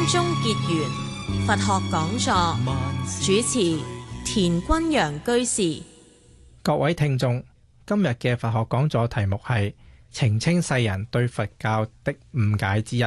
中結緣佛學講座，主持田君陽居士。 各位聽眾，今日嘅佛學講座題目係澄清世人對佛教的誤解之一。